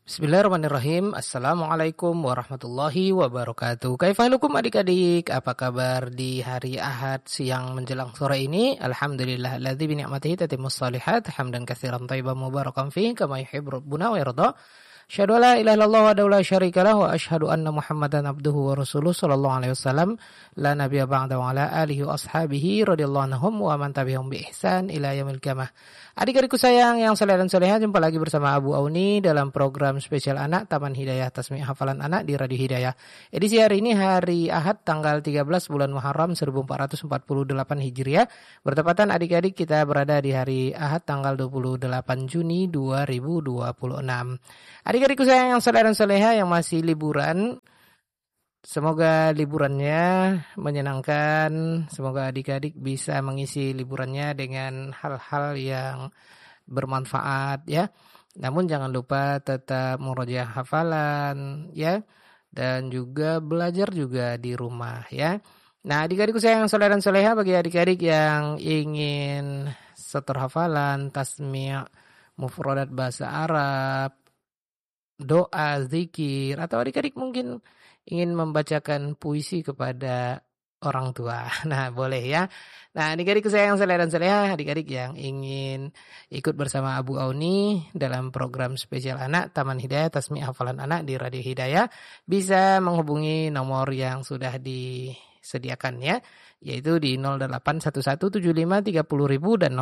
Bismillahirrahmanirrahim. Assalamualaikum warahmatullahi wabarakatuh. Kaifahalukum adik-adik? Apa kabar di hari Ahad siang menjelang sore ini? Alhamdulillah alladzi bi ni'matihi tatimmus shalihat. Hamdan katsiran thayyiban mubarakan fihi kama yuhibbu rabbuna wa yarda. Asyhadu an la ilaha illallah wa la syarika lah wa asyhadu anna Muhammadan abduhu wa rasuluh sallallahu alaihi wasallam la nabiyya ba'da wa ala alihi wa ashabihi radhiyallahu anhum wa man tabi'ahum bi ihsan ila yaumil qiyamah. Adik-adikku sayang yang saleh dan salehah, jumpa lagi bersama Abu Auni dalam program spesial anak Taman Hidayah Tasmi' Hafalan Anak di Radio Hidayah. Edisi hari ini hari Ahad tanggal 13 bulan Muharram 1448 Hijriah. Bertepatan adik-adik kita berada di hari Ahad tanggal 28 Juni 2026. Adik-adikku sayang yang saleh dan salehah yang masih liburan, semoga liburannya menyenangkan, semoga adik-adik bisa mengisi liburannya dengan hal-hal yang bermanfaat ya. Namun jangan lupa tetap murojaah hafalan ya, dan juga belajar juga di rumah ya. Nah, adik-adikku sayang saleh dan salehah, bagi adik-adik yang ingin setor hafalan, tasmi', mufradat bahasa Arab, doa, zikir, atau adik-adik mungkin ingin membacakan puisi kepada orang tua. Nah, boleh ya. Nah, adik-adik sayang saleh dan salehah, adik-adik yang ingin ikut bersama Abu Auni dalam program spesial anak Taman Hidayah Tasmi' Hafalan Anak di Radio Hidayah, bisa menghubungi nomor yang sudah disediakan ya, yaitu di 08117530.000 dan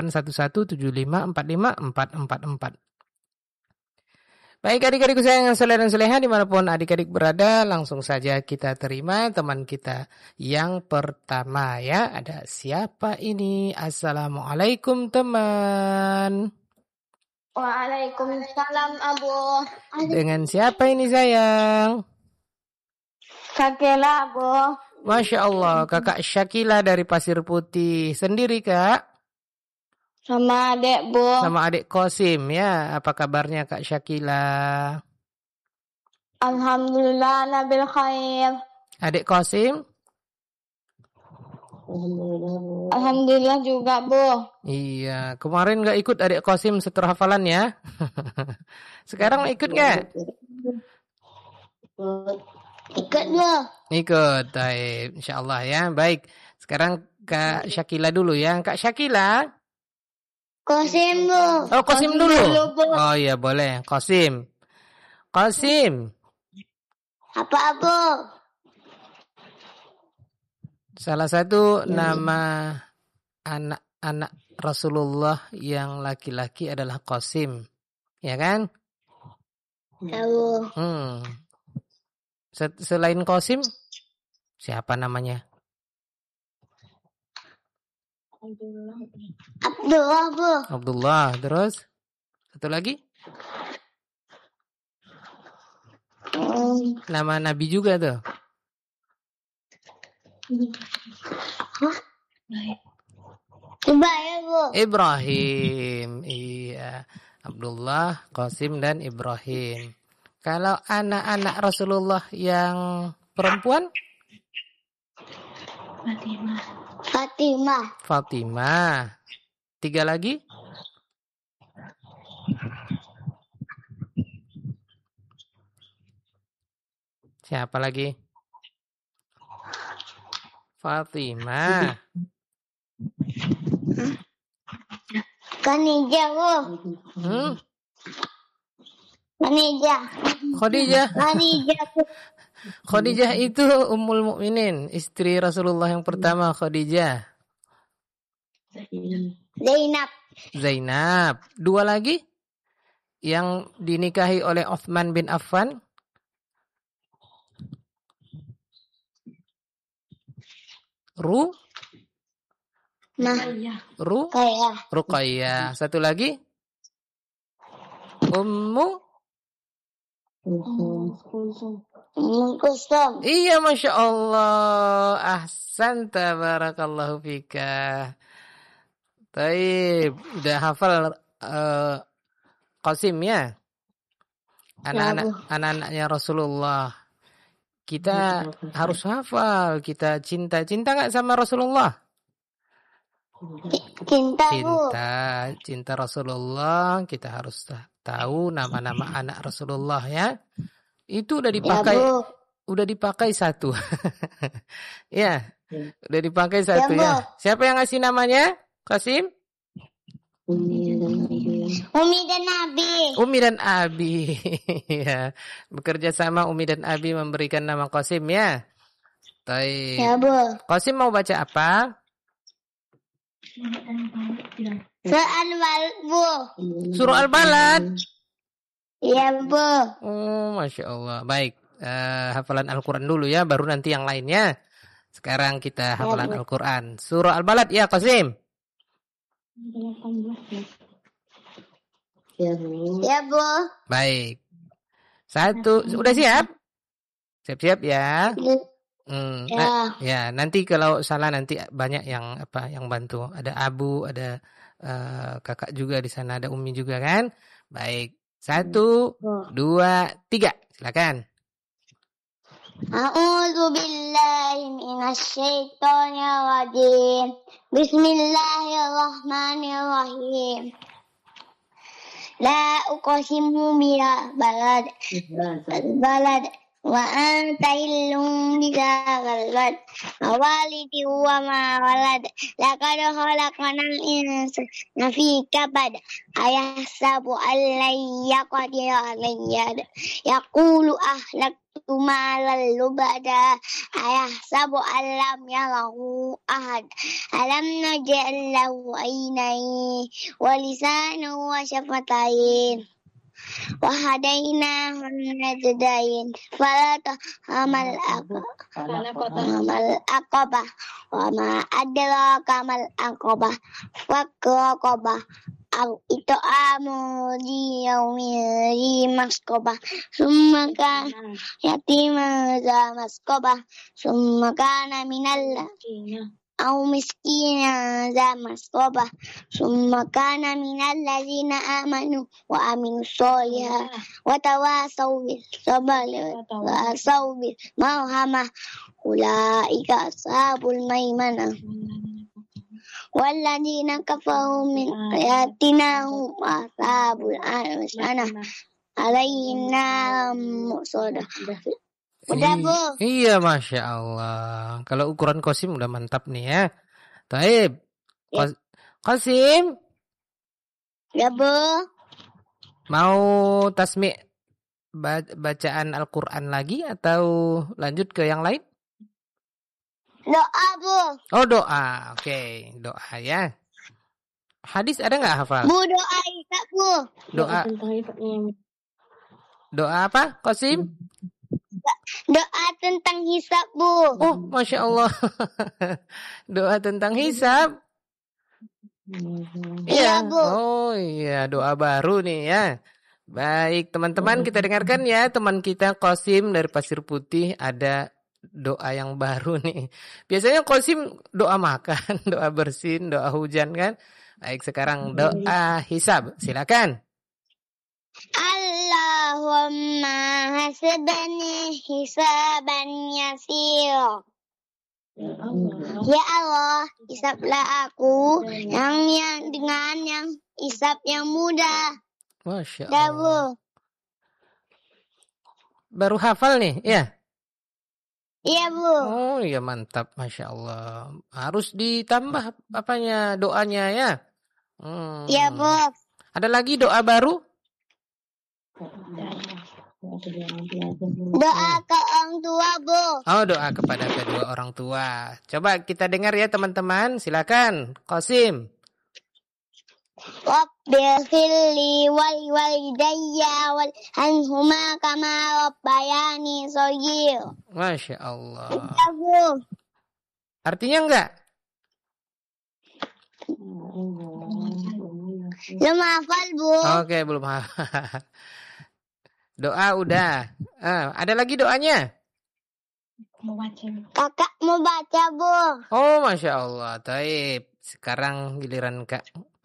081175454444. Baik adik-adikku sayang saleh dan salehah, dimanapun adik-adik berada, langsung saja kita terima teman kita yang pertama ya. Ada siapa ini? Assalamualaikum teman. Waalaikumsalam Abu. Dengan siapa ini sayang? Syakila Abu. Masya Allah, kakak Syakila dari Pasir Putih. Sendiri kak? Sama adik Bu. Sama adik Qasim ya. Apa kabarnya Kak Syakila? Alhamdulillah nabil khair. Adik Qasim? Alhamdulillah juga Bu. Iya, kemarin gak ikut adik Qasim setor hafalan ya. Sekarang ikut gak? Ikut Bu. Ikut, baik. InsyaAllah ya, baik. Sekarang Kak Syakila dulu ya. Kak Syakila? Qasim Bu. Oh, Qasim dulu. Bu. Oh iya, boleh. Qasim. Qasim. Apa Bu? Salah satu nama anak-anak Rasulullah yang laki-laki adalah Qasim. Ya kan? Tahu. Selain Qasim, siapa namanya? Abdullah Bu. Abdullah. Terus? Satu lagi? Nama Nabi juga tuh. Coba ya Bu. Ibrahim. Iya. Abdullah, Qasim dan Ibrahim. Kalau anak-anak Rasulullah yang perempuan? Fatimah. 3 lagi? Siapa lagi? Fatimah. Khadijah Bu. Khadijah. Khadijah itu Ummul Mukminin, istri Rasulullah yang pertama, Khadijah. Zainab. 2 lagi yang dinikahi oleh Utsman bin Affan. Ruqayyah. Satu lagi Ummu Kulsum. Iya, Masya Allah. Ahsanta, barakallahu fika. Taib, udah hafal Qasim ya? Anak-anaknya Rasulullah. Kita harus hafal, kita cinta nggak sama Rasulullah? Cinta, Bu. Cinta Rasulullah. Kita harus tahu nama-nama anak Rasulullah ya. Itu udah Ya, dipakai, Bu. satu. Ya, udah dipakai Ya, satu Bu. ya. Siapa yang ngasih namanya? Qasim? Umi dan Nabi. Umi dan Abi. Ya, bekerja sama Umi dan Abi memberikan nama Qasim ya. Baik. Ya, Bu. Qasim mau baca apa? Al-Balad, Bu. Surah Al-Balad. Ya, Bu. Oh, Masya Allah. Baik. Hafalan Al-Quran dulu ya, baru nanti yang lainnya. Sekarang kita hafalan Al-Quran. Surah Al-Balad ya, Qasim. Ya, Bu. Baik. Udah siap? Siap-siap ya. Ya, nanti kalau salah nanti banyak yang bantu. Ada Abu, ada kakak juga di sana, ada Umi juga kan? Baik. 1, 2, 3. Silakan. A'udzu billahi minasy syaithanir rajim. Bismillahirrahmanirrahim. La uqsimu bil balad wa anta illum bidzal walidi wa ma walad laqad khalaqnal insana fi kabad ayahsabu an la yaqdir alayhi yaqulu ahlaktu malan lubada ayahsabu an lam yarahu ahad alam naj'al lahu aynayn wa lisanan wa shafatain وهديناه النجدين فلا تهمل العقبة وما أدراك ما العقبة فك رقبة أو إطعام ذي يوم ذي مسقبة ثم كان يتيما ذا مسقبة ثم كان من أو مسكينا ذا مسقبة ثم كان من الذين آمنوا وعملوا الصالحات وتواصوا بالصبر وتواصوا بالمرحمة أولئك أصحاب الميمنة والذين كفروا من آياتنا هم أصحاب المشأمة عليهم نار مؤصدة. Udah, Bu. Iya, Masya Allah. Kalau ukuran Qasim udah mantap nih ya. Taib. Qasim. Ya, Bu. Mau tasmi' bacaan Al-Quran lagi atau lanjut ke yang lain? Doa, Bu. Oh, doa. Oke, doa ya. Hadis ada nggak hafal? Bu, doa Isa, Bu. Doa apa, Qasim? Doa tentang hisab, Bu. Oh, Masya Allah. Doa tentang hisab. Iya, Bu. Oh iya, doa baru nih ya. Baik, teman-teman, kita dengarkan ya. Teman kita Qasim dari Pasir Putih ada doa yang baru nih. Biasanya Qasim doa makan, doa bersin, doa hujan kan. Baik, sekarang doa hisab. Silakan. Allahumma hasibni hisaban yasir. Ya Allah, hisablah aku yang dengan yang hisab yang mudah. Masya Ya, Allah. Bu. Baru hafal nih, ya? Iya, Bu. Oh iya, mantap, Masya Allah. Harus ditambah doanya ya. Iya, Bu. Ada lagi doa baru? Doa ke orang tua, Bu. Oh, doa kepada kedua orang tua. Coba kita dengar ya, teman-teman. Silakan, Qasim. Rabbighfirli walidayya warhamhuma kama rabbayani shaghir. Masya Allah. Ya, Bu. Artinya enggak? Belum hafal, Bu. Oke, belum hafal. Doa udah. Ada lagi doanya? Kakak mau baca, Bu. Oh, Masya Allah. Taib. Sekarang giliran Kak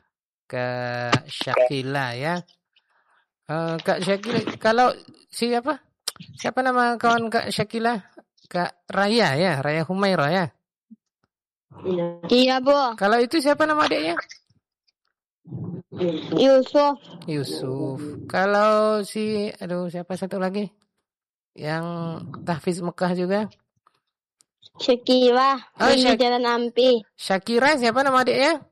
Syakila ya. Kak Syakila, kalau siapa? Siapa nama kawan Kak Syakila? Kak Raya ya, Raya Humairah ya. Iya, Bu. Kalau itu siapa nama adiknya? Yusuf. Yusuf. Kalau siapa satu lagi? Yang tahfiz Mekah juga? Syakira. Oh, Yang di Jalan Ampi. Syakira, siapa nama adiknya?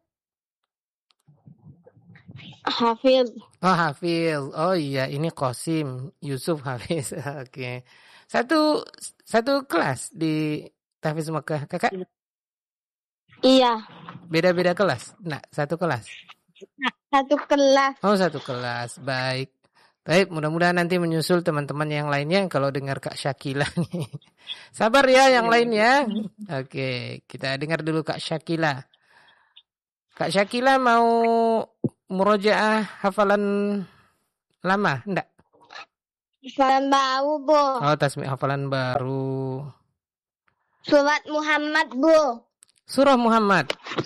Hafiz. Oh, Hafiz. Oh iya, ini Qasim, Yusuf, Hafiz. Oke. Satu kelas di tahfiz Mekah, Kakak? Iya. Beda-beda kelas? Nah, satu kelas. Satu kelas. Oh, satu kelas. Baik. Baik, mudah-mudahan nanti menyusul teman-teman yang lainnya kalau dengar Kak Syakila nih. Sabar ya yang lainnya. Oke, kita dengar dulu Kak Syakila. Kak Syakila mau murojaah hafalan lama? Enggak? Hafalan baru, Bu. Oh, tasbih hafalan baru. Surat Muhammad, Bu. Surah Muhammad.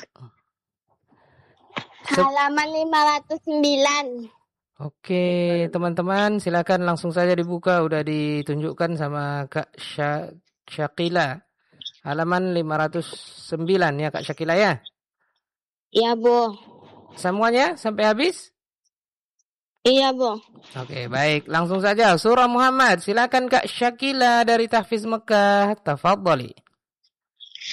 Halaman 509. Oke, teman-teman silakan langsung saja dibuka. Udah ditunjukkan sama Kak Syakila. Halaman 509 ya Kak Syakila ya? Iya, Bu. Semuanya sampai habis? Iya, Bu. Oke, baik. Langsung saja surah Muhammad. Silakan Kak Syakila dari Tahfiz Mekah. Tafadhali.